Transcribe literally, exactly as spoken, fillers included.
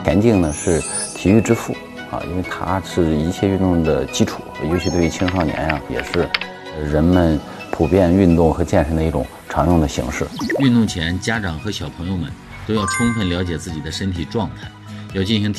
田径呢是体育之父啊，因为它是一切运动的基础，尤其对于青少年啊，也是人们普遍运动和健身的一种常用的形式。 运动前，家长和小朋友们都要充分了解自己的身体状态，要进行